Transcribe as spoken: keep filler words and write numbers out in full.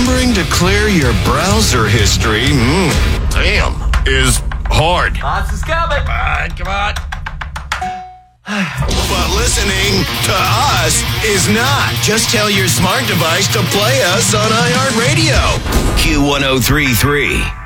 remembering to clear your browser history, mm, damn, is hard. Boss is coming. Come on, come on. But listening to us is not. Just tell your smart device to play us on iHeartRadio. Q one oh three three.